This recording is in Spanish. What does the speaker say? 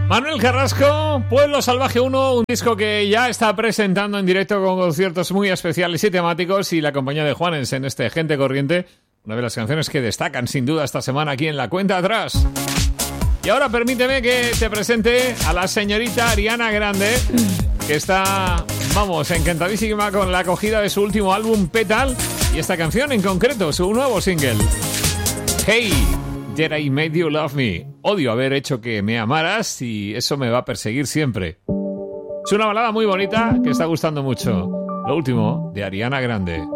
Manuel Carrasco, Pueblo Salvaje 1, un disco que ya está presentando en directo con conciertos muy especiales y temáticos, y la compañía de Juanes en este Gente Corriente, una de las canciones que destacan sin duda esta semana aquí en La Cuenta Atrás. Y ahora permíteme que te presente a la señorita Ariana Grande, que está, vamos, encantadísima con la acogida de su último álbum Petal y esta canción en concreto, su nuevo single. Hey, Did I Made You Love Me? Odio haber hecho que me amaras y eso me va a perseguir siempre. Es una balada muy bonita que está gustando mucho. Lo último de Ariana Grande.